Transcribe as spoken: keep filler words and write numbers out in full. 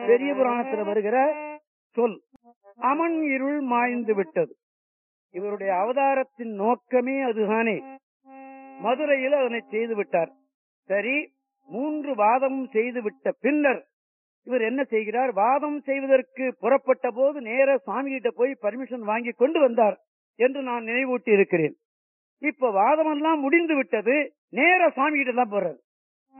பெரிய புராணத்தில் வருகிற சொல். அமன் இருள் மாய்ந்து விட்டது. இவருடைய அவதாரத்தின் நோக்கமே அதுதானே. மதுரையில் அதனை செய்து விட்டார். சரி, மூன்று வாதமும் செய்து விட்ட பின்னர் இவர் என்ன செய்கிறார்? வாதம் செய்வதற்கு புறப்பட்ட போது நேர சுவாமி கிட்ட போய் பர்மிஷன் வாங்கி கொண்டு வந்தார் என்று நான் நினைவூட்டி இருக்கிறேன். இப்ப வாதம் எல்லாம் முடிந்து விட்டது, நேர சுவாமி கிட்ட தான் போறாரு.